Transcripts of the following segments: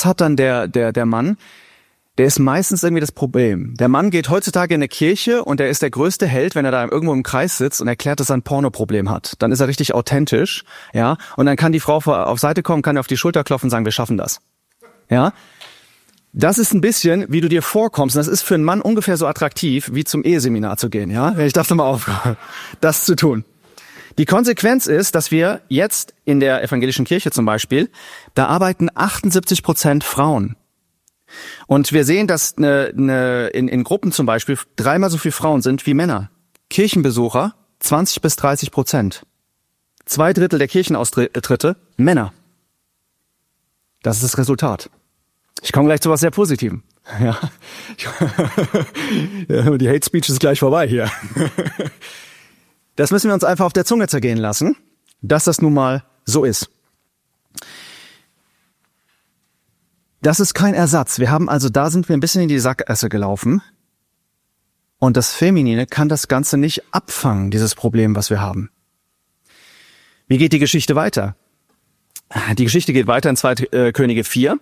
was hat dann der Mann? Der ist meistens irgendwie das Problem. Der Mann geht heutzutage in eine Kirche und er ist der größte Held, wenn er da irgendwo im Kreis sitzt und erklärt, dass er ein Pornoproblem hat. Dann ist er richtig authentisch, ja. Und dann kann die Frau auf Seite kommen, kann auf die Schulter klopfen und sagen, wir schaffen das. Ja. Das ist ein bisschen, wie du dir vorkommst. Und das ist für einen Mann ungefähr so attraktiv, wie zum Eheseminar zu gehen, ja. Ich darf mal aufhören, das zu tun. Die Konsequenz ist, dass wir jetzt in der evangelischen Kirche zum Beispiel, da arbeiten 78% Frauen. Und wir sehen, dass in Gruppen zum Beispiel 3-mal so viele Frauen sind wie Männer. Kirchenbesucher 20-30%. 2/3 der Kirchenaustritte Männer. Das ist das Resultat. Ich komme gleich zu was sehr Positivem. Ja. Die Hate Speech ist gleich vorbei hier. Das müssen wir uns einfach auf der Zunge zergehen lassen, dass das nun mal so ist. Das ist kein Ersatz. Da sind wir ein bisschen in die Sackgasse gelaufen. Und das Feminine kann das Ganze nicht abfangen, dieses Problem, was wir haben. Wie geht die Geschichte weiter? Die Geschichte geht weiter in 2. Könige 4.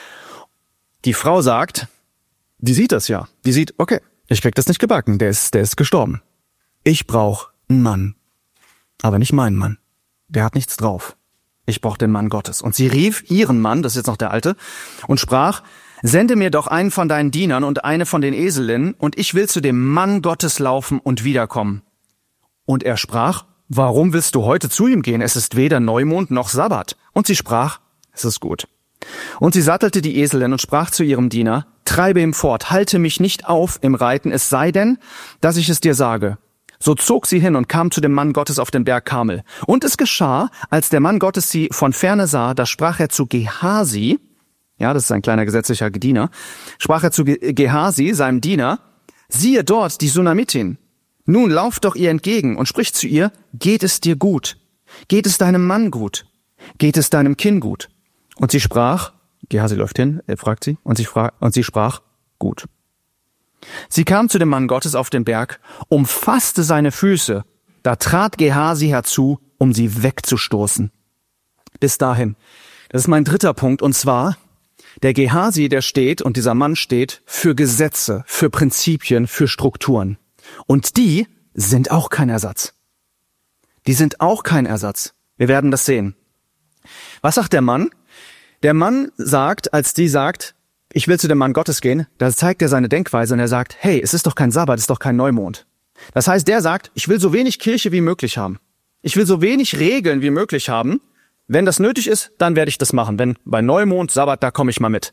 Die Frau sagt, die sieht das ja. Die sieht, okay, ich krieg das nicht gebacken, der ist gestorben. Ich brauche einen Mann. Aber nicht meinen Mann. Der hat nichts drauf. Ich brauche den Mann Gottes. Und sie rief ihren Mann, das ist jetzt noch der Alte, und sprach, sende mir doch einen von deinen Dienern und eine von den Eselinnen, und ich will zu dem Mann Gottes laufen und wiederkommen. Und er sprach, warum willst du heute zu ihm gehen? Es ist weder Neumond noch Sabbat. Und sie sprach, es ist gut. Und sie sattelte die Eselin und sprach zu ihrem Diener, treibe ihm fort, halte mich nicht auf im Reiten, es sei denn, dass ich es dir sage. So zog sie hin und kam zu dem Mann Gottes auf den Berg Karmel. Und es geschah, als der Mann Gottes sie von ferne sah, da sprach er zu Gehasi, ja, das ist ein kleiner gesetzlicher Diener, sprach er zu Gehasi, seinem Diener, siehe dort die Sunamitin. Nun lauf doch ihr entgegen und sprich zu ihr, geht es dir gut? Geht es deinem Mann gut? Geht es deinem Kind gut? Und sie sprach, Gehasi läuft hin, er fragt sie, und sie sprach, gut. Sie kam zu dem Mann Gottes auf den Berg, umfasste seine Füße, da trat Gehasi herzu, um sie wegzustoßen. Bis dahin. Das ist mein 3. Punkt, und zwar, der Gehasi, der steht, und dieser Mann steht, für Gesetze, für Prinzipien, für Strukturen. Und die sind auch kein Ersatz. Die sind auch kein Ersatz. Wir werden das sehen. Was sagt der Mann? Der Mann sagt, als die sagt, ich will zu dem Mann Gottes gehen, da zeigt er seine Denkweise und er sagt, hey, es ist doch kein Sabbat, es ist doch kein Neumond. Das heißt, der sagt, ich will so wenig Kirche wie möglich haben. Ich will so wenig Regeln wie möglich haben. Wenn das nötig ist, dann werde ich das machen. Wenn bei Neumond, Sabbat, da komme ich mal mit.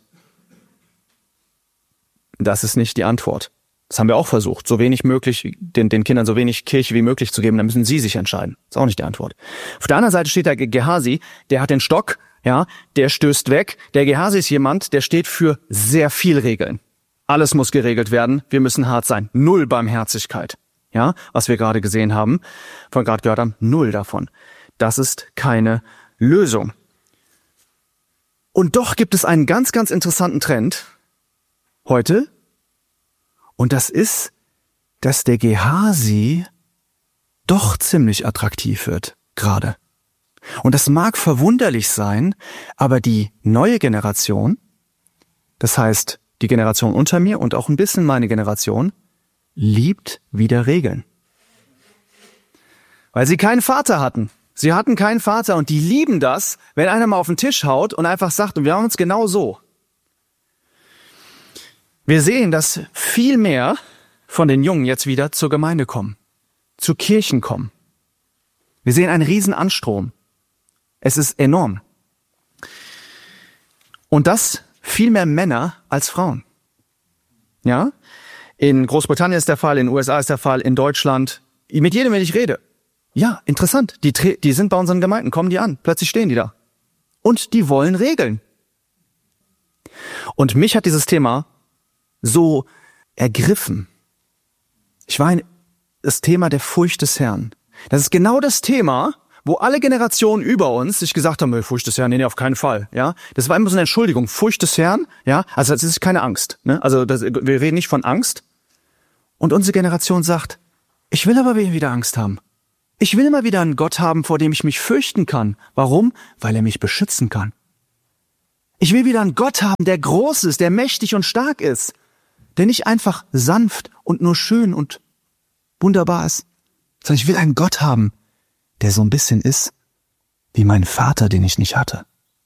Das ist nicht die Antwort. Das haben wir auch versucht, so wenig möglich, den Kindern so wenig Kirche wie möglich zu geben, dann müssen sie sich entscheiden. Das ist auch nicht die Antwort. Auf der anderen Seite steht der Gehasi, der hat den Stock, ja, der stößt weg. Der Gehasi ist jemand, der steht für sehr viel Regeln. Alles muss geregelt werden, wir müssen hart sein. 0 Barmherzigkeit. Ja, was wir gerade gesehen haben, gerade gehört haben, 0 davon. Das ist keine Lösung. Und doch gibt es einen ganz, ganz interessanten Trend heute. Und das ist, dass der Gehasi doch ziemlich attraktiv wird, gerade. Und das mag verwunderlich sein, aber die neue Generation, das heißt die Generation unter mir und auch ein bisschen meine Generation, liebt wieder Regeln. Weil sie keinen Vater hatten. Sie hatten keinen Vater und die lieben das, wenn einer mal auf den Tisch haut und einfach sagt, und wir haben uns genau so. Wir sehen, dass viel mehr von den Jungen jetzt wieder zur Gemeinde kommen, zu Kirchen kommen. Wir sehen einen riesen Anstrom. Es ist enorm. Und das viel mehr Männer als Frauen. Ja? In Großbritannien ist der Fall, in den USA ist der Fall, in Deutschland. Mit jedem, wenn ich rede. Ja, interessant. Die sind bei unseren Gemeinden, kommen die an. Plötzlich stehen die da. Und die wollen Regeln. Und mich hat dieses Thema so ergriffen. Ich war das Thema der Furcht des Herrn. Das ist genau das Thema, wo alle Generationen über uns sich gesagt haben, Furcht des Herrn, nee, auf keinen Fall. Ja, das war immer so eine Entschuldigung. Furcht des Herrn, ja, also das ist keine Angst. Ne? Also wir reden nicht von Angst. Und unsere Generation sagt, ich will aber wieder Angst haben. Ich will immer wieder einen Gott haben, vor dem ich mich fürchten kann. Warum? Weil er mich beschützen kann. Ich will wieder einen Gott haben, der groß ist, der mächtig und stark ist, der nicht einfach sanft und nur schön und wunderbar ist, sondern ich will einen Gott haben, der so ein bisschen ist wie mein Vater, den ich nicht hatte.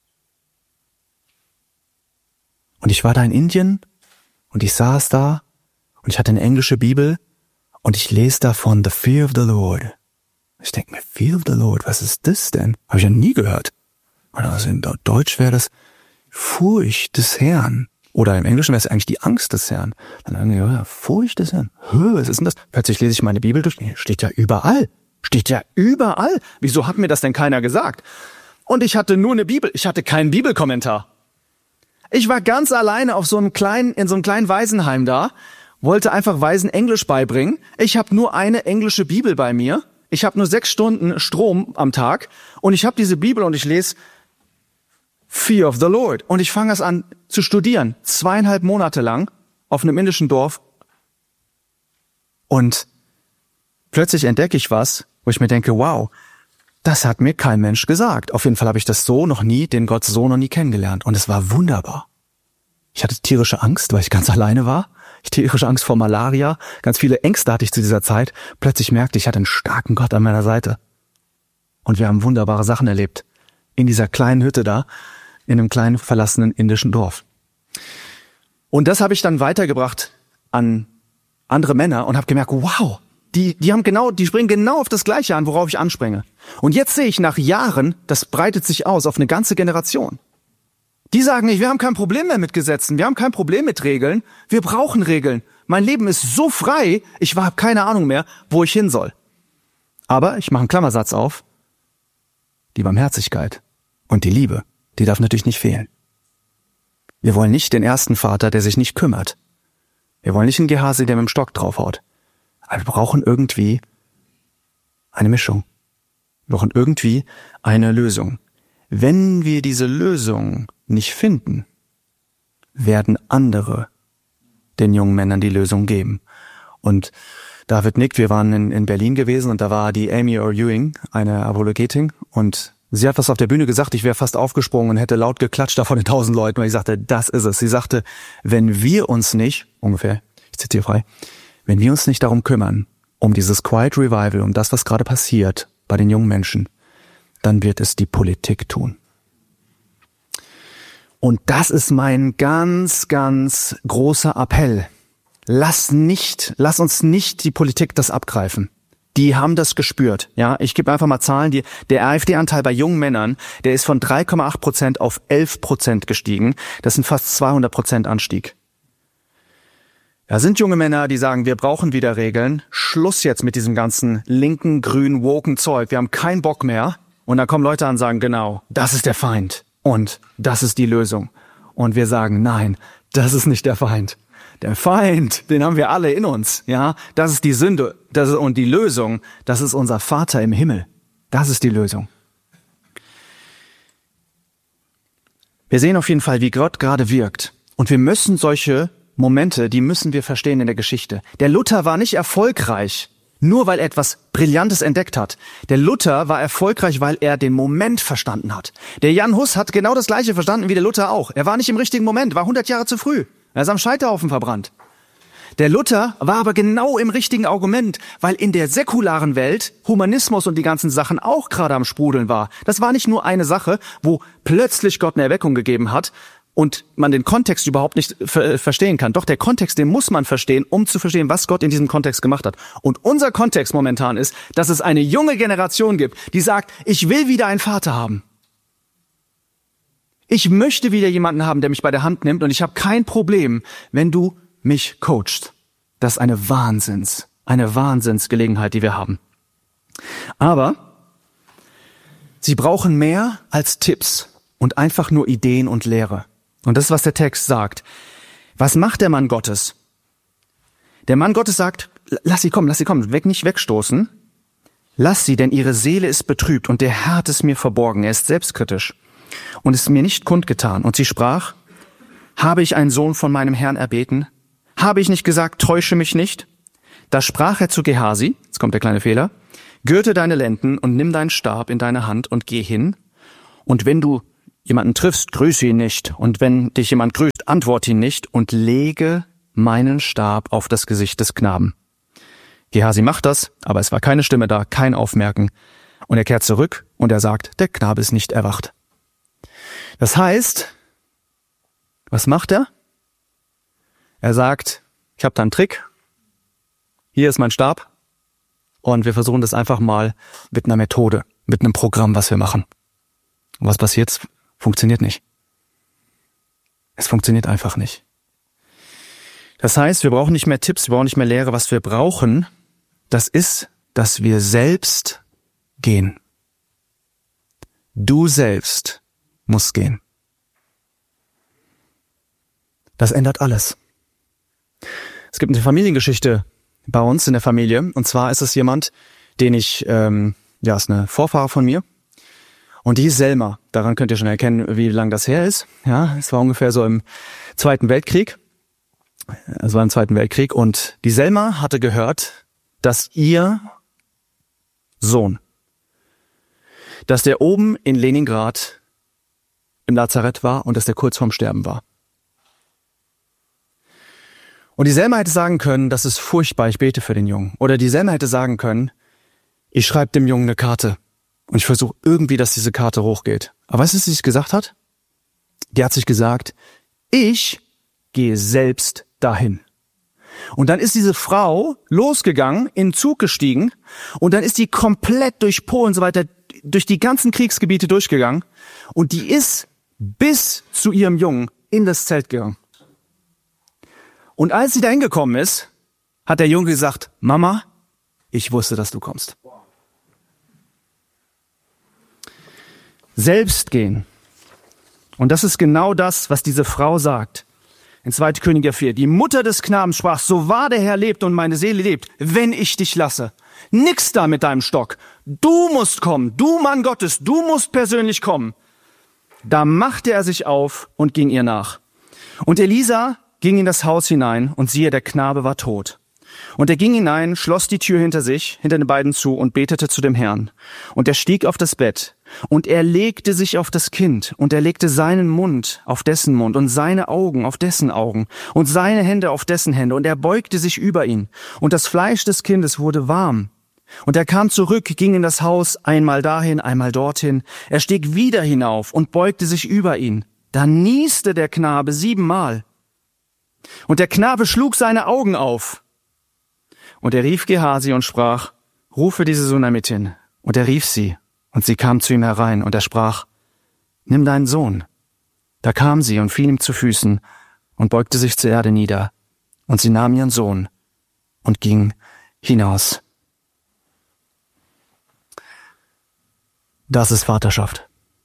Und ich war da in Indien und ich saß da und ich hatte eine englische Bibel und ich lese davon The Fear of the Lord. Ich denke mir, Fear of the Lord, was ist das denn? Habe ich ja nie gehört. Also in Deutsch wäre das Furcht des Herrn. Oder im Englischen wäre es eigentlich die Angst des Herrn. Dann sagen wir, ja, Furcht des Herrn. Was ist denn das? Plötzlich lese ich meine Bibel durch. Steht ja überall. Steht ja überall. Wieso hat mir das denn keiner gesagt? Und ich hatte nur eine Bibel. Ich hatte keinen Bibelkommentar. Ich war ganz alleine in so einem kleinen Waisenheim da, wollte einfach Waisen Englisch beibringen. Ich habe nur eine englische Bibel bei mir. Ich habe nur 6 Stunden Strom am Tag und ich habe diese Bibel und ich lese Fear of the Lord. Und ich fange es an zu studieren, 2,5 Monate lang auf einem indischen Dorf. Und plötzlich entdecke ich was, wo ich mir denke, wow, das hat mir kein Mensch gesagt. Auf jeden Fall habe ich den Gott so noch nie kennengelernt. Und es war wunderbar. Ich hatte tierische Angst, weil ich ganz alleine war. Tierische Angst vor Malaria. Ganz viele Ängste hatte ich zu dieser Zeit. Plötzlich merkte ich hatte einen starken Gott an meiner Seite. Und wir haben wunderbare Sachen erlebt. In dieser kleinen Hütte da, in einem kleinen verlassenen indischen Dorf. Und das habe ich dann weitergebracht an andere Männer und habe gemerkt, wow, die springen genau auf das Gleiche an, worauf ich anspringe. Und jetzt sehe ich nach Jahren, das breitet sich aus auf eine ganze Generation. Die sagen nicht, wir haben kein Problem mehr mit Gesetzen, wir haben kein Problem mit Regeln, wir brauchen Regeln. Mein Leben ist so frei, ich habe keine Ahnung mehr, wo ich hin soll. Aber ich mache einen Klammersatz auf, die Barmherzigkeit und die Liebe, die darf natürlich nicht fehlen. Wir wollen nicht den ersten Vater, der sich nicht kümmert. Wir wollen nicht einen Gehasi, der mit dem Stock draufhaut. Aber wir brauchen irgendwie eine Mischung. Wir brauchen irgendwie eine Lösung. Wenn wir diese Lösung nicht finden, werden andere den jungen Männern die Lösung geben. Und David Nick, wir waren in Berlin gewesen und da war die Amy Orr Ewing, eine Apologetin, und sie hat was auf der Bühne gesagt, ich wäre fast aufgesprungen und hätte laut geklatscht da vor den 1000 Leuten, weil ich sagte, das ist es. Sie sagte, wenn wir uns nicht, ungefähr, ich zitiere frei, wenn wir uns nicht darum kümmern, um dieses Quiet Revival, um das, was gerade passiert bei den jungen Menschen, dann wird es die Politik tun. Und das ist mein ganz, ganz großer Appell. Lass uns nicht die Politik das abgreifen. Die haben das gespürt. Ja, ich gebe einfach mal Zahlen. Der AfD-Anteil bei jungen Männern, der ist von 3,8% auf 11% gestiegen. Das sind fast 200% Anstieg. Da sind junge Männer, die sagen, wir brauchen wieder Regeln. Schluss jetzt mit diesem ganzen linken, grünen, woken Zeug. Wir haben keinen Bock mehr. Und dann kommen Leute an und sagen, genau, das ist der Feind. Und das ist die Lösung. Und wir sagen, nein, das ist nicht der Feind. Der Feind, den haben wir alle in uns, ja. Das ist die Sünde, und die Lösung, das ist unser Vater im Himmel. Das ist die Lösung. Wir sehen auf jeden Fall, wie Gott gerade wirkt. Und wir müssen solche Momente, die müssen wir verstehen in der Geschichte. Der Luther war nicht erfolgreich, nur weil er etwas Brillantes entdeckt hat. Der Luther war erfolgreich, weil er den Moment verstanden hat. Der Jan Hus hat genau das Gleiche verstanden wie der Luther auch. Er war nicht im richtigen Moment, war 100 Jahre zu früh. Er ist am Scheiterhaufen verbrannt. Der Luther war aber genau im richtigen Argument, weil in der säkularen Welt Humanismus und die ganzen Sachen auch gerade am Sprudeln war. Das war nicht nur eine Sache, wo plötzlich Gott eine Erweckung gegeben hat und man den Kontext überhaupt nicht verstehen kann. Doch der Kontext, den muss man verstehen, um zu verstehen, was Gott in diesem Kontext gemacht hat. Und unser Kontext momentan ist, dass es eine junge Generation gibt, die sagt, ich will wieder einen Vater haben. Ich möchte wieder jemanden haben, der mich bei der Hand nimmt und ich habe kein Problem, wenn du mich coachst. Das ist eine Wahnsinnsgelegenheit, die wir haben. Aber sie brauchen mehr als Tipps und einfach nur Ideen und Lehre. Und das ist, was der Text sagt. Was macht der Mann Gottes? Der Mann Gottes sagt, lass sie kommen, nicht wegstoßen. Lass sie, denn ihre Seele ist betrübt und der Herr hat es mir verborgen. Er ist selbstkritisch und ist mir nicht kundgetan. Und sie sprach, habe ich einen Sohn von meinem Herrn erbeten? Habe ich nicht gesagt, täusche mich nicht? Da sprach er zu Gehasi, jetzt kommt der kleine Fehler, gürte deine Lenden und nimm deinen Stab in deine Hand und geh hin. Und wenn du jemanden triffst, grüße ihn nicht. Und wenn dich jemand grüßt, antworte ihn nicht und lege meinen Stab auf das Gesicht des Knaben. Gehasi macht das, aber es war keine Stimme da, kein Aufmerken. Und er kehrt zurück und er sagt, der Knabe ist nicht erwacht. Das heißt, was macht er? Er sagt, ich habe da einen Trick, hier ist mein Stab und wir versuchen das einfach mal mit einer Methode, mit einem Programm, was wir machen. Und was passiert? Funktioniert nicht. Es funktioniert einfach nicht. Das heißt, wir brauchen nicht mehr Tipps, wir brauchen nicht mehr Lehre. Was wir brauchen, das ist, dass wir selbst gehen. Du selbst musst gehen. Das ändert alles. Es gibt eine Familiengeschichte bei uns in der Familie. Und zwar ist es jemand, den ich, ist eine Vorfahre von mir. Und die ist Selma. Daran könnt ihr schon erkennen, wie lang das her ist. Ja, es war ungefähr so im Zweiten Weltkrieg. Es war im Zweiten Weltkrieg. Und die Selma hatte gehört, dass ihr Sohn, dass der oben in Leningrad im Lazarett war und dass der kurz vorm Sterben war. Und die Selma hätte sagen können, das ist furchtbar, ich bete für den Jungen. Oder die Selma hätte sagen können, ich schreibe dem Jungen eine Karte und ich versuche irgendwie, dass diese Karte hochgeht. Aber weißt du, was sie sich gesagt hat? Die hat sich gesagt, ich gehe selbst dahin. Und dann ist diese Frau losgegangen, in den Zug gestiegen und dann ist die komplett durch Polen und so weiter, durch die ganzen Kriegsgebiete durchgegangen und die ist bis zu ihrem Jungen in das Zelt gegangen. Und als sie da hingekommen ist, hat der Junge gesagt, Mama, ich wusste, dass du kommst. Selbst gehen. Und das ist genau das, was diese Frau sagt. In 2. Könige 4. Die Mutter des Knabens sprach, so wahr der Herr lebt und meine Seele lebt, wenn ich dich lasse. Nix da mit deinem Stock. Du musst kommen. Du Mann Gottes, du musst persönlich kommen. Da machte er sich auf und ging ihr nach. Und Elisa ging in das Haus hinein und siehe, der Knabe war tot. Und er ging hinein, schloss die Tür hinter sich, hinter den beiden zu und betete zu dem Herrn. Und er stieg auf das Bett und er legte sich auf das Kind und er legte seinen Mund auf dessen Mund und seine Augen auf dessen Augen und seine Hände auf dessen Hände und er beugte sich über ihn. Und das Fleisch des Kindes wurde warm. Und er kam zurück, ging in das Haus, einmal dahin, einmal dorthin. Er stieg wieder hinauf und beugte sich über ihn. Da nieste der Knabe 7-mal. Und der Knabe schlug seine Augen auf. Und er rief Gehasi und sprach, rufe diese Sunamitin. Und er rief sie, und sie kam zu ihm herein, und er sprach, nimm deinen Sohn. Da kam sie und fiel ihm zu Füßen und beugte sich zur Erde nieder. Und sie nahm ihren Sohn und ging hinaus. Das ist Vaterschaft.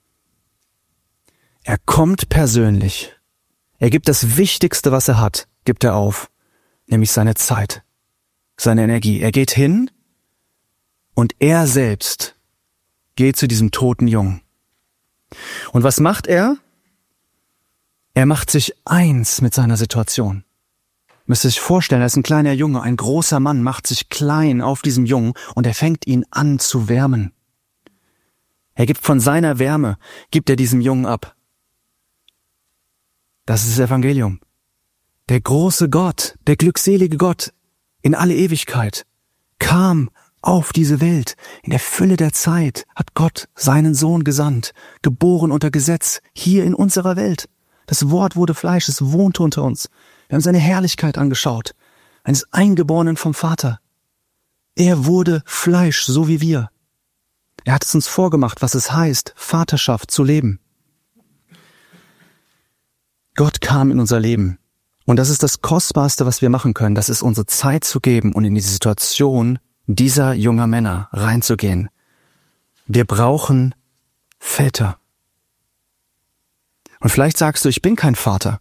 Er kommt persönlich. Er gibt das Wichtigste, was er hat, gibt er auf, nämlich seine Zeit, seine Energie. Er geht hin und er selbst geht zu diesem toten Jungen. Und was macht er? Er macht sich eins mit seiner Situation. Müsst ihr euch vorstellen, er ist ein kleiner Junge, ein großer Mann macht sich klein auf diesem Jungen und er fängt ihn an zu wärmen. Er gibt von seiner Wärme, gibt er diesem Jungen ab. Das ist das Evangelium. Der große Gott, der glückselige Gott in alle Ewigkeit kam auf diese Welt. In der Fülle der Zeit hat Gott seinen Sohn gesandt, geboren unter Gesetz, hier in unserer Welt. Das Wort wurde Fleisch, es wohnte unter uns. Wir haben seine Herrlichkeit angeschaut, eines Eingeborenen vom Vater. Er wurde Fleisch, so wie wir. Er hat es uns vorgemacht, was es heißt, Vaterschaft zu leben. Gott kam in unser Leben. Und das ist das Kostbarste, was wir machen können. Das ist unsere Zeit zu geben und in die Situation dieser jungen Männer reinzugehen. Wir brauchen Väter. Und vielleicht sagst du, ich bin kein Vater.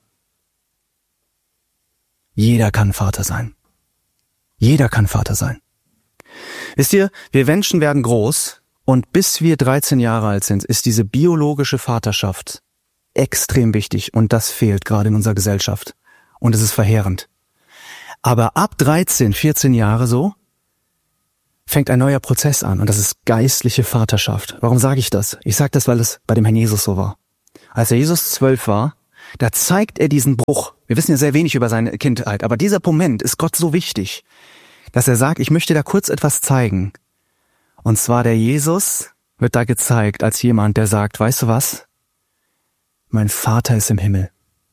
Jeder kann Vater sein. Jeder kann Vater sein. Wisst ihr, wir Menschen werden groß und bis wir 13 Jahre alt sind, ist diese biologische Vaterschaft extrem wichtig und das fehlt gerade in unserer Gesellschaft. Und es ist verheerend. Aber ab 13, 14 Jahre so, fängt ein neuer Prozess an und das ist geistliche Vaterschaft. Warum sage ich das? Ich sage das, weil es bei dem Herrn Jesus so war. Als der Jesus 12 war, da zeigt er diesen Bruch. Wir wissen ja sehr wenig über seine Kindheit, aber dieser Moment ist Gott so wichtig, dass er sagt, ich möchte da kurz etwas zeigen. Und zwar der Jesus wird da gezeigt als jemand, der sagt, weißt du was? Mein Vater ist im Himmel.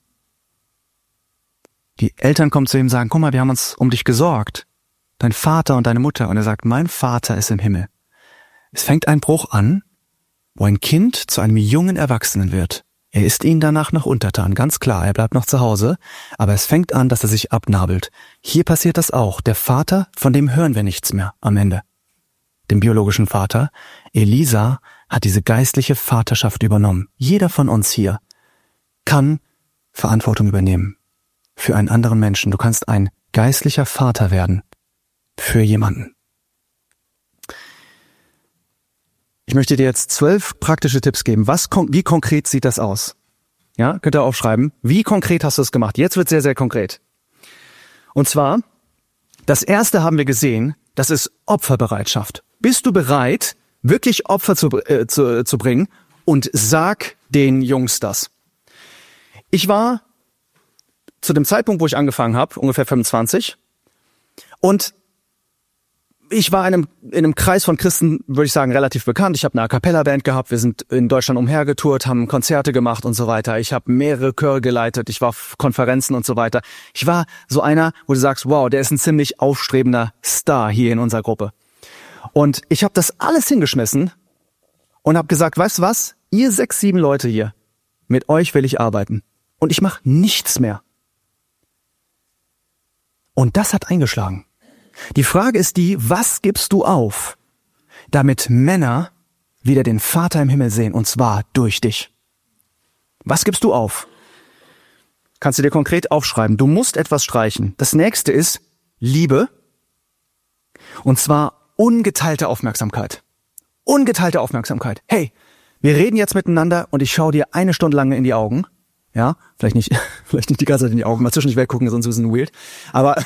Die Eltern kommen zu ihm und sagen, guck mal, wir haben uns um dich gesorgt. Dein Vater und deine Mutter. Und er sagt, mein Vater ist im Himmel. Es fängt ein Bruch an, wo ein Kind zu einem jungen Erwachsenen wird. Er ist ihnen danach noch untertan, ganz klar, er bleibt noch zu Hause, aber es fängt an, dass er sich abnabelt. Hier passiert das auch. Der Vater, von dem hören wir nichts mehr am Ende. Dem biologischen Vater. Elisa hat diese geistliche Vaterschaft übernommen. Jeder von uns hier kann Verantwortung übernehmen für einen anderen Menschen. Du kannst ein geistlicher Vater werden für jemanden. Ich möchte dir jetzt 12 praktische Tipps geben. Wie konkret sieht das aus? Ja, könnt ihr aufschreiben. Wie konkret hast du es gemacht? Jetzt wird sehr, sehr konkret. Und zwar, das erste haben wir gesehen, das ist Opferbereitschaft. Bist du bereit, wirklich Opfer zu bringen? Und sag den Jungs das. Ich war zu dem Zeitpunkt, wo ich angefangen habe, ungefähr 25, und ich war in einem Kreis von Christen, würde ich sagen, relativ bekannt. Ich habe eine A-Cappella-Band gehabt, wir sind in Deutschland umhergetourt, haben Konzerte gemacht und so weiter. Ich habe mehrere Chöre geleitet, ich war auf Konferenzen und so weiter. Ich war so einer, wo du sagst, wow, der ist ein ziemlich aufstrebender Star hier in unserer Gruppe. Und ich habe das alles hingeschmissen und habe gesagt, weißt du was, ihr 6, 7 Leute hier, mit euch will ich arbeiten. Und ich mache nichts mehr. Und das hat eingeschlagen. Die Frage ist die, was gibst du auf, damit Männer wieder den Vater im Himmel sehen, und zwar durch dich? Was gibst du auf? Kannst du dir konkret aufschreiben. Du musst etwas streichen. Das nächste ist Liebe, und zwar ungeteilte Aufmerksamkeit. Ungeteilte Aufmerksamkeit. Hey, wir reden jetzt miteinander und ich schaue dir 1 Stunde lang in die Augen. Ja, vielleicht nicht die ganze Zeit in die Augen, mal zwischendurch weggucken, sonst ist es weird. Aber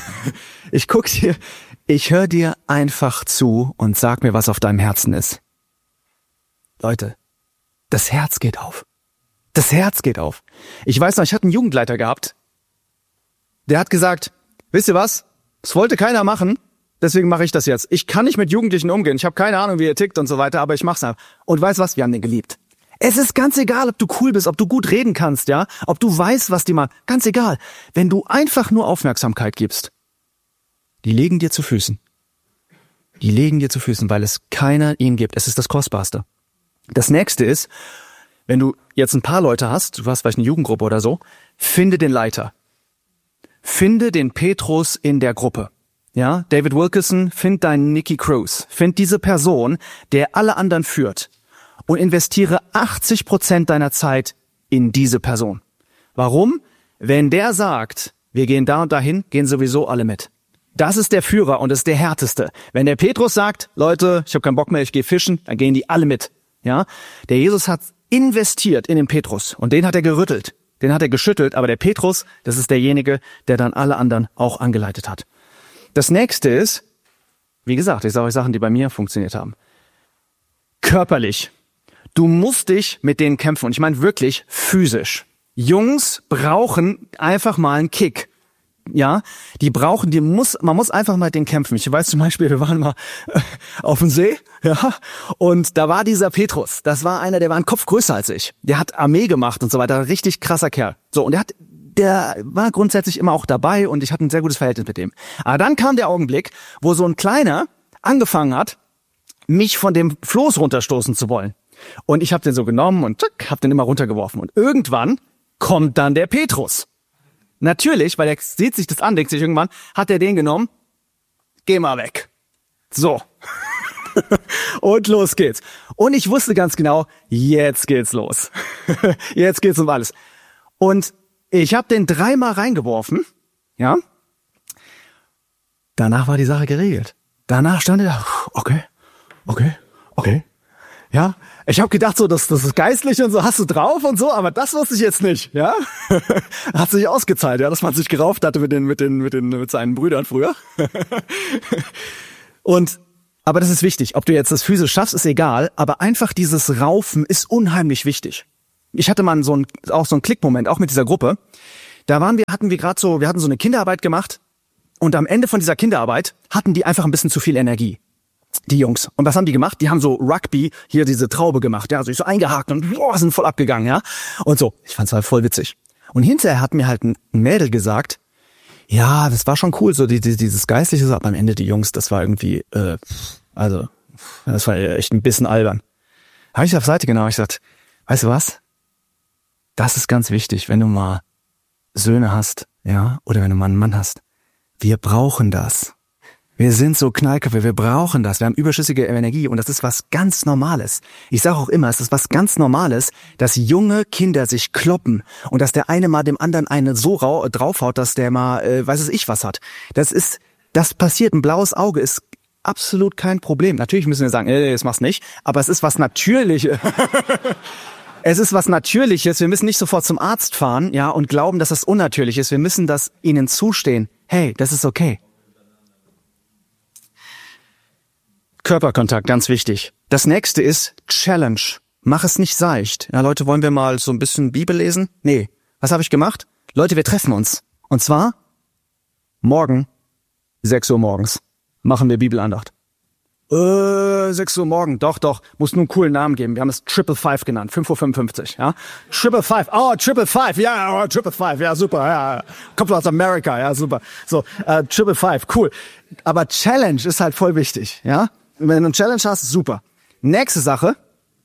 ich höre dir einfach zu und sag mir, was auf deinem Herzen ist. Leute, das Herz geht auf. Das Herz geht auf. Ich weiß noch, ich hatte einen Jugendleiter gehabt, der hat gesagt, wisst ihr was? Das wollte keiner machen, deswegen mache ich das jetzt. Ich kann nicht mit Jugendlichen umgehen, ich habe keine Ahnung, wie ihr tickt und so weiter, aber ich mach's einfach. Und weißt was? Wir haben den geliebt. Es ist ganz egal, ob du cool bist, ob du gut reden kannst, ja, ob du weißt, was die machen. Ganz egal. Wenn du einfach nur Aufmerksamkeit gibst, die legen dir zu Füßen. Die legen dir zu Füßen, weil es keiner ihnen gibt. Es ist das Kostbarste. Das nächste ist, wenn du jetzt ein paar Leute hast, du hast vielleicht eine Jugendgruppe oder so, finde den Leiter. Finde den Petrus in der Gruppe. Ja, David Wilkerson, find deinen Nicky Cruz. Find diese Person, der alle anderen führt. Und investiere 80% deiner Zeit in diese Person. Warum? Wenn der sagt, wir gehen da und dahin, gehen sowieso alle mit. Das ist der Führer und das ist der Härteste. Wenn der Petrus sagt, Leute, ich habe keinen Bock mehr, ich gehe fischen, dann gehen die alle mit. Ja, der Jesus hat investiert in den Petrus und den hat er gerüttelt, den hat er geschüttelt, aber der Petrus, das ist derjenige, der dann alle anderen auch angeleitet hat. Das nächste ist, wie gesagt, ich sage euch Sachen, die bei mir funktioniert haben. Körperlich. Du musst dich mit denen kämpfen. Und ich meine wirklich physisch. Jungs brauchen einfach mal einen Kick. Ja, man muss einfach mal mit denen kämpfen. Ich weiß zum Beispiel, wir waren mal auf dem See, ja, und da war dieser Petrus. Das war einer, der war einen Kopf größer als ich. Der hat Armee gemacht und so weiter. Richtig krasser Kerl. So, und der war grundsätzlich immer auch dabei und ich hatte ein sehr gutes Verhältnis mit dem. Aber dann kam der Augenblick, wo so ein Kleiner angefangen hat, mich von dem Floß runterstoßen zu wollen. Und ich habe den so genommen und habe den immer runtergeworfen. Und irgendwann kommt dann der Petrus. Natürlich, weil er sieht sich das an, denkt sich irgendwann, hat er den genommen, geh mal weg. So. Und los geht's. Und ich wusste ganz genau, jetzt geht's los. Jetzt geht's um alles. Und ich habe den 3-mal reingeworfen, ja. Danach war die Sache geregelt. Danach stand er da, okay. Ja, ich habe gedacht, so das ist geistlich und so, hast du drauf und so, aber das wusste ich jetzt nicht, ja. Hat sich ausgezahlt, ja, dass man sich gerauft hatte mit seinen Brüdern früher. Aber das ist wichtig. Ob du jetzt das physisch schaffst, ist egal, aber einfach dieses Raufen ist unheimlich wichtig. Ich hatte mal so einen Klickmoment, auch mit dieser Gruppe. Da wir hatten so eine Kinderarbeit gemacht und am Ende von dieser Kinderarbeit hatten die einfach ein bisschen zu viel Energie. Die Jungs. Und was haben die gemacht? Die haben so Rugby, hier diese Traube gemacht, ja, sich so eingehakt und sind voll abgegangen, ja. Und so. Ich fand's halt voll witzig. Und hinterher hat mir halt ein Mädel gesagt, ja, das war schon cool, so dieses Geistliche, aber am Ende die Jungs, das war irgendwie, das war echt ein bisschen albern. Habe ich auf Seite genommen, ich gesagt, weißt du was? Das ist ganz wichtig, wenn du mal Söhne hast, ja, oder wenn du mal einen Mann hast. Wir brauchen das. Wir sind so Knallköpfe, wir brauchen das. Wir haben überschüssige Energie und das ist was ganz Normales. Ich sage auch immer, es ist was ganz Normales, dass junge Kinder sich kloppen und dass der eine mal dem anderen eine so draufhaut, dass der mal, weiß es ich was hat. Das passiert. Ein blaues Auge ist absolut kein Problem. Natürlich müssen wir sagen, das machst nicht, aber es ist was Natürliches. Es ist was Natürliches. Wir müssen nicht sofort zum Arzt fahren, ja, und glauben, dass das unnatürlich ist. Wir müssen das ihnen zustehen. Hey, das ist okay. Körperkontakt, ganz wichtig. Das nächste ist Challenge. Mach es nicht seicht. Ja, Leute, wollen wir mal so ein bisschen Bibel lesen? Nee. Was habe ich gemacht? Leute, wir treffen uns. Und zwar morgen, 6 Uhr morgens, machen wir Bibelandacht. 6 Uhr morgen, doch. Muss nur einen coolen Namen geben. Wir haben es 555 genannt, 5:55 Uhr, ja. 555, 555, ja, 555, ja, super, ja. Kommt aus Amerika, ja, super. So, 555, cool. Aber Challenge ist halt voll wichtig, ja. Wenn du eine Challenge hast, super. Nächste Sache,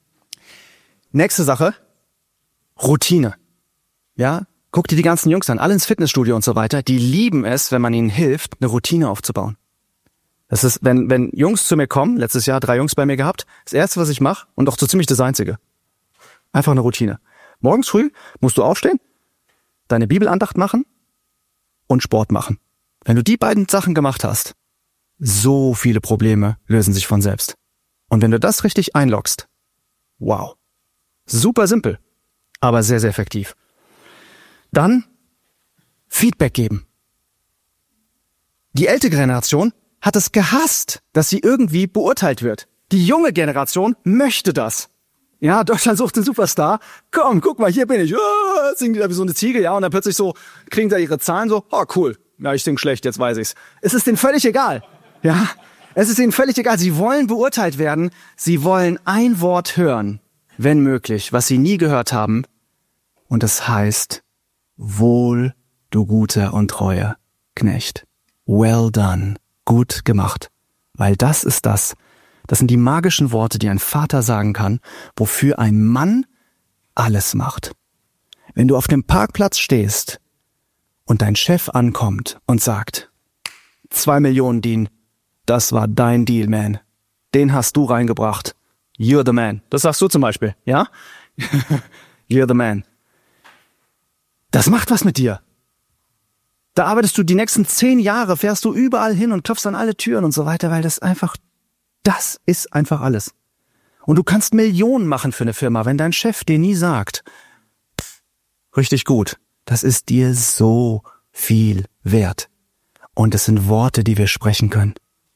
Routine. Ja, guck dir die ganzen Jungs an, alle ins Fitnessstudio und so weiter, die lieben es, wenn man ihnen hilft, eine Routine aufzubauen. Das ist, wenn Jungs zu mir kommen, letztes Jahr 3 Jungs bei mir gehabt, das Erste, was ich mache, und auch so ziemlich das Einzige, einfach eine Routine. Morgens früh musst du aufstehen, deine Bibelandacht machen und Sport machen. Wenn du die beiden Sachen gemacht hast, so viele Probleme lösen sich von selbst. Und wenn du das richtig einloggst, wow. Super simpel, aber sehr, sehr effektiv. Dann Feedback geben. Die ältere Generation hat es gehasst, dass sie irgendwie beurteilt wird. Die junge Generation möchte das. Ja, Deutschland sucht den Superstar. Komm, guck mal, hier bin ich. Oh, singen die da wie so eine Ziege, ja, und dann plötzlich so kriegen da ihre Zahlen so. Oh, cool. Ja, ich sing schlecht, jetzt weiß ich's. Es ist denen völlig egal. Ja, es ist ihnen völlig egal. Sie wollen beurteilt werden. Sie wollen ein Wort hören, wenn möglich, was sie nie gehört haben. Und das heißt, wohl, du guter und treuer Knecht. Well done. Gut gemacht. Weil das sind die magischen Worte, die ein Vater sagen kann, wofür ein Mann alles macht. Wenn du auf dem Parkplatz stehst und dein Chef ankommt und sagt, 2 Millionen, Dean, das war dein Deal, man. Den hast du reingebracht. You're the man. Das sagst du zum Beispiel, ja? You're the man. Das macht was mit dir. Da arbeitest du die nächsten 10 Jahre, fährst du überall hin und klopfst an alle Türen und so weiter, weil das ist einfach alles. Und du kannst Millionen machen für eine Firma, wenn dein Chef dir nie sagt, richtig gut, das ist dir so viel wert. Und es sind Worte, die wir sprechen können.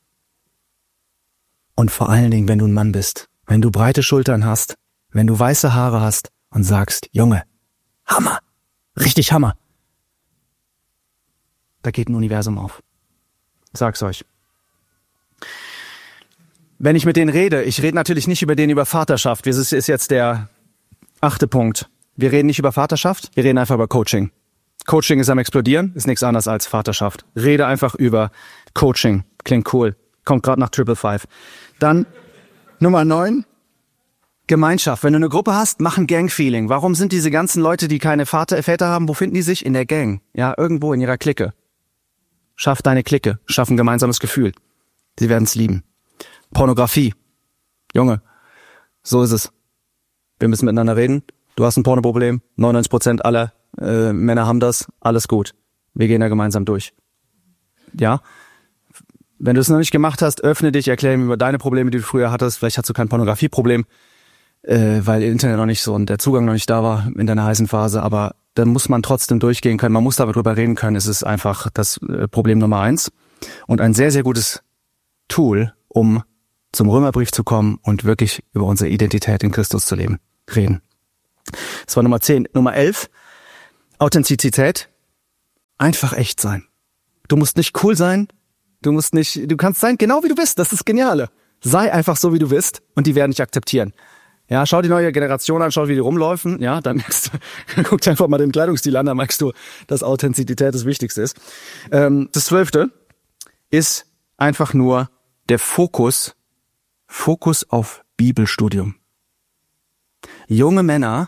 Und vor allen Dingen, wenn du ein Mann bist, wenn du breite Schultern hast, wenn du weiße Haare hast und sagst, Junge, Hammer, richtig Hammer. Da geht ein Universum auf. Ich sag's euch. Wenn ich mit denen rede, ich rede natürlich nicht über Vaterschaft. Das ist jetzt der 8. Punkt. Wir reden nicht über Vaterschaft, wir reden einfach über Coaching. Coaching ist am Explodieren, ist nichts anderes als Vaterschaft. Rede einfach über Coaching. Klingt cool. Kommt gerade nach 555. Dann Nummer 9. Gemeinschaft. Wenn du eine Gruppe hast, mach ein Gang-Feeling. Warum sind diese ganzen Leute, die keine Väter haben, wo finden die sich? In der Gang. Ja, irgendwo in ihrer Clique. Schaff deine Clique. Schaff ein gemeinsames Gefühl. Sie werden es lieben. Pornografie. Junge, so ist es. Wir müssen miteinander reden. Du hast ein Pornoproblem. 99% aller Männer haben das. Alles gut. Wir gehen da gemeinsam durch. Ja? Wenn du es noch nicht gemacht hast, öffne dich, erkläre mir über deine Probleme, die du früher hattest. Vielleicht hast du kein Pornografieproblem, weil Internet noch nicht so und der Zugang noch nicht da war in deiner heißen Phase. Aber dann muss man trotzdem durchgehen können. Man muss darüber reden können. Es ist einfach das Problem Nummer 1. Und ein sehr, sehr gutes Tool, um zum Römerbrief zu kommen und wirklich über unsere Identität in Christus zu reden. Das war Nummer 10. Nummer 11, Authentizität. Einfach echt sein. Du musst nicht cool sein. Du kannst sein, genau wie du bist. Das ist das Geniale. Sei einfach so, wie du bist und die werden dich akzeptieren. Ja, schau die neue Generation an, schau, wie die rumlaufen. Ja, dann merkst du, guck dir einfach mal den Kleidungsstil an, dann merkst du, dass Authentizität das Wichtigste ist. Das 12. ist einfach nur der Fokus auf Bibelstudium. Junge Männer,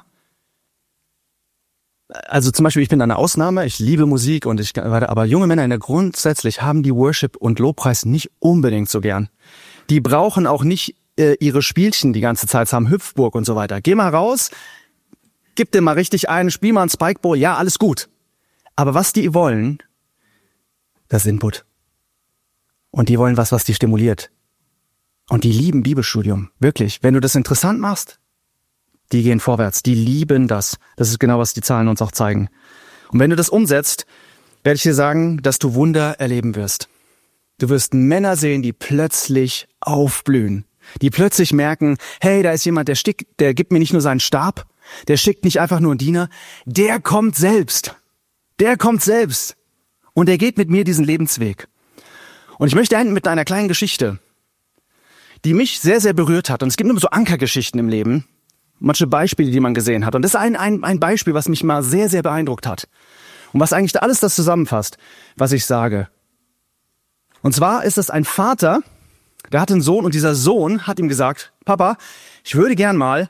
also zum Beispiel, ich bin eine Ausnahme, ich liebe Musik aber junge Männer grundsätzlich haben die Worship und Lobpreis nicht unbedingt so gern. Die brauchen auch nicht ihre Spielchen die ganze Zeit, haben Hüpfburg und so weiter. Geh mal raus, gib dir mal richtig ein, spiel mal ein Spikeball, ja, alles gut. Aber was die wollen, das ist Input. Und die wollen was die stimuliert. Und die lieben Bibelstudium, wirklich. Wenn du das interessant machst, die gehen vorwärts, die lieben das. Das ist genau, was die Zahlen uns auch zeigen. Und wenn du das umsetzt, werde ich dir sagen, dass du Wunder erleben wirst. Du wirst Männer sehen, die plötzlich aufblühen. Die plötzlich merken, hey, da ist jemand, der gibt mir nicht nur seinen Stab, der schickt nicht einfach nur einen Diener, der kommt selbst. Der kommt selbst. Und der geht mit mir diesen Lebensweg. Und ich möchte enden mit einer kleinen Geschichte, die mich sehr, sehr berührt hat. Und es gibt immer so Ankergeschichten im Leben, manche Beispiele, die man gesehen hat. Und das ist ein Beispiel, was mich mal sehr, sehr beeindruckt hat. Und was eigentlich alles das zusammenfasst, was ich sage. Und zwar ist es ein Vater, der hat einen Sohn und dieser Sohn hat ihm gesagt, Papa, ich würde gern mal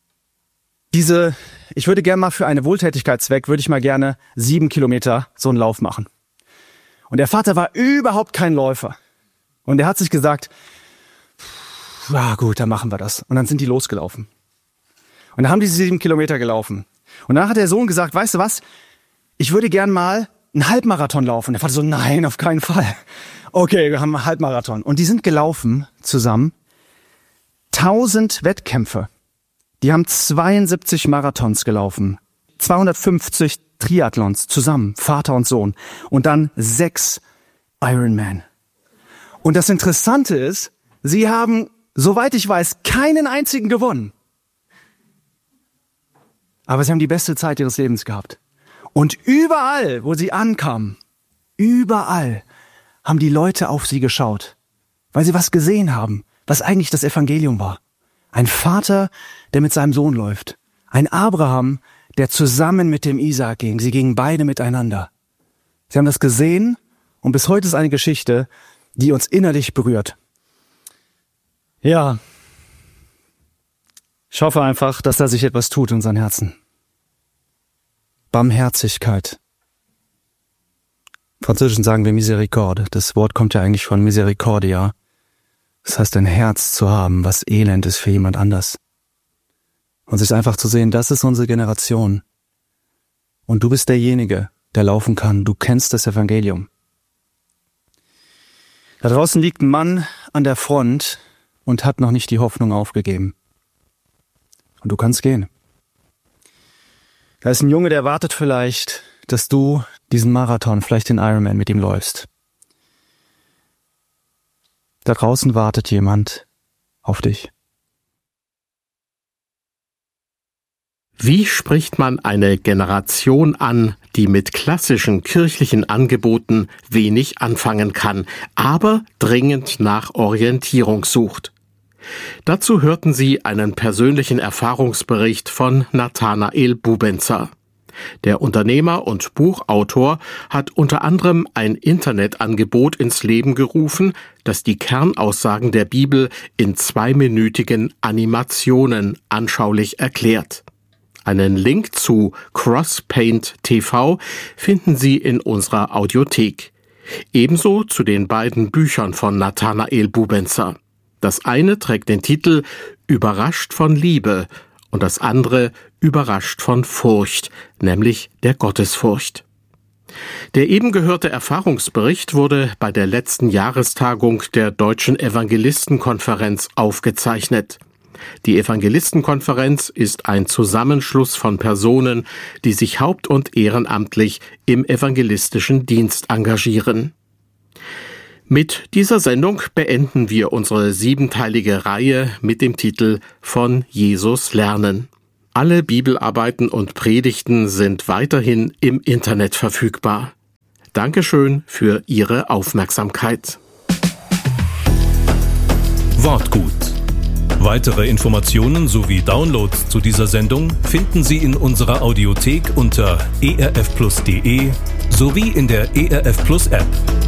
für einen Wohltätigkeitszweck, würde ich mal gerne 7 Kilometer so einen Lauf machen. Und der Vater war überhaupt kein Läufer. Und er hat sich gesagt, ja gut, dann machen wir das. Und dann sind die losgelaufen. Und dann haben die 7 Kilometer gelaufen. Und dann hat der Sohn gesagt, weißt du was, ich würde gern mal einen Halbmarathon laufen. Der Vater so, nein, auf keinen Fall. Okay, wir haben einen Halbmarathon. Und die sind gelaufen zusammen. 1000 Wettkämpfe. Die haben 72 Marathons gelaufen. 250 Triathlons zusammen, Vater und Sohn. Und dann 6 Ironman. Und das Interessante ist, sie haben, soweit ich weiß, keinen einzigen gewonnen. Aber sie haben die beste Zeit ihres Lebens gehabt. Und überall, wo sie ankamen, überall haben die Leute auf sie geschaut, weil sie was gesehen haben, was eigentlich das Evangelium war. Ein Vater, der mit seinem Sohn läuft. Ein Abraham, der zusammen mit dem Isaak ging. Sie gingen beide miteinander. Sie haben das gesehen und bis heute ist eine Geschichte, die uns innerlich berührt. Ja, ich hoffe einfach, dass da sich etwas tut in unseren Herzen. Barmherzigkeit. Im Französischen sagen wir Miséricorde. Das Wort kommt ja eigentlich von Misericordia. Das heißt, ein Herz zu haben, was elend ist für jemand anders. Und sich einfach zu sehen, das ist unsere Generation. Und du bist derjenige, der laufen kann. Du kennst das Evangelium. Da draußen liegt ein Mann an der Front und hat noch nicht die Hoffnung aufgegeben. Und du kannst gehen. Da ist ein Junge, der wartet vielleicht, dass du diesen Marathon, vielleicht den Ironman mit ihm läufst. Da draußen wartet jemand auf dich. Wie spricht man eine Generation an, die mit klassischen kirchlichen Angeboten wenig anfangen kann, aber dringend nach Orientierung sucht? Dazu hörten Sie einen persönlichen Erfahrungsbericht von Nathanael Bubenzer. Der Unternehmer und Buchautor hat unter anderem ein Internetangebot ins Leben gerufen, das die Kernaussagen der Bibel in 2-minütigen Animationen anschaulich erklärt. Einen Link zu Crosspaint TV finden Sie in unserer Audiothek. Ebenso zu den beiden Büchern von Nathanael Bubenzer. Das eine trägt den Titel Überrascht von Liebe und das andere Überrascht von Furcht, nämlich der Gottesfurcht. Der eben gehörte Erfahrungsbericht wurde bei der letzten Jahrestagung der Deutschen Evangelistenkonferenz aufgezeichnet. Die Evangelistenkonferenz ist ein Zusammenschluss von Personen, die sich haupt- und ehrenamtlich im evangelistischen Dienst engagieren. Mit dieser Sendung beenden wir unsere 7-teilige Reihe mit dem Titel Von Jesus lernen. Alle Bibelarbeiten und Predigten sind weiterhin im Internet verfügbar. Dankeschön für Ihre Aufmerksamkeit. Wortgut. Weitere Informationen sowie Downloads zu dieser Sendung finden Sie in unserer Audiothek unter erfplus.de sowie in der ERF Plus App.